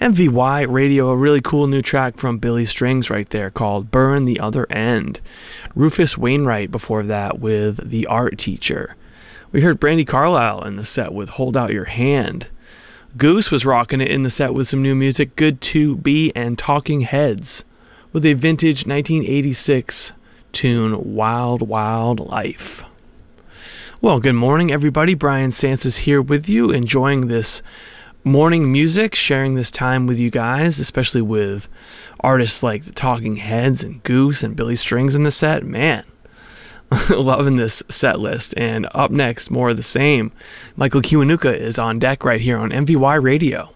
MVY Radio, a really cool new track from Billy Strings right there called Burn the Other End. Rufus Wainwright before that with The Art Teacher. We heard Brandi Carlile in the set with Hold Out Your Hand. Goose was rocking it in the set with some new music, Good To Be, and Talking Heads with a vintage 1986 tune, Wild Wild Life. Well, good morning, everybody. Brian Sances here with you, enjoying this morning music, sharing this time with you guys, especially with artists like the Talking Heads and Goose and Billy Strings in the set. Man, loving this set list. And up next, more of the same. Michael Kiwanuka is on deck right here on MVY Radio.